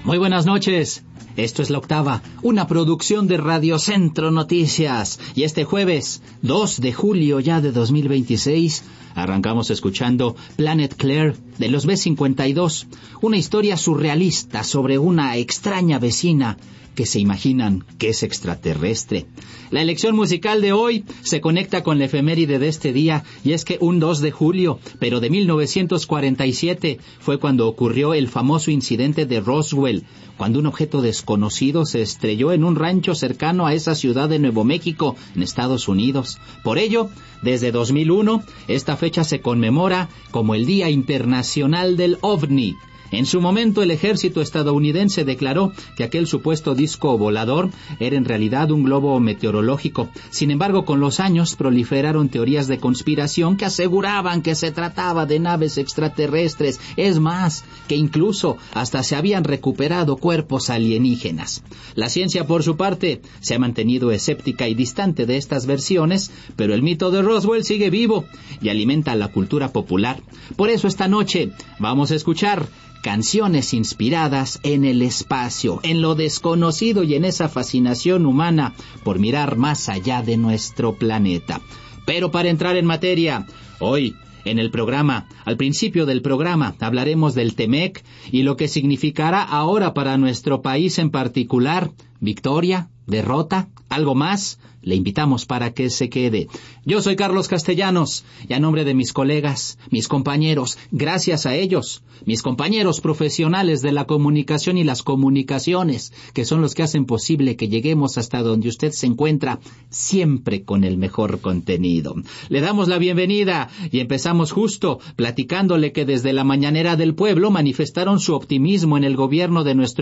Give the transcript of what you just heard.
Muy buenas noches. Esto es La Octava, una producción de Radio Centro Noticias. Y este jueves, 2 de julio ya de 2026, arrancamos escuchando Planet Claire de los B-52, una historia surrealista sobre una extraña vecina que se imaginan que es extraterrestre. La elección musical de hoy se conecta con la efeméride de este día, y es que un 2 de julio, pero de 1947, fue cuando ocurrió el famoso incidente de Roswell, cuando un objeto desconocido se estrelló en un rancho cercano a esa ciudad de Nuevo México, en Estados Unidos. Por ello, desde 2001, esta fecha se conmemora como el Día Internacional del OVNI. En su momento, el ejército estadounidense declaró que aquel supuesto disco volador era en realidad un globo meteorológico. Sin embargo, con los años proliferaron teorías de conspiración que aseguraban que se trataba de naves extraterrestres. Es más, que incluso hasta se habían recuperado cuerpos alienígenas. La ciencia, por su parte, se ha mantenido escéptica y distante de estas versiones, pero el mito de Roswell sigue vivo y alimenta la cultura popular. Por eso esta noche vamos a escuchar canciones inspiradas en el espacio, en lo desconocido y en esa fascinación humana por mirar más allá de nuestro planeta. Pero para entrar en materia, hoy en el programa, al principio del programa, hablaremos del TEMEC y lo que significará ahora para nuestro país en particular. Victoria, derrota, algo más. Le invitamos para que se quede. Yo soy Carlos Castellanos y a nombre de mis colegas, mis compañeros, gracias a ellos, mis compañeros profesionales de la comunicación y las comunicaciones, que son los que hacen posible que lleguemos hasta donde usted se encuentra, siempre con el mejor contenido. Le damos la bienvenida y empezamos justo platicándole que desde la mañanera del pueblo manifestaron su optimismo en el gobierno de nuestro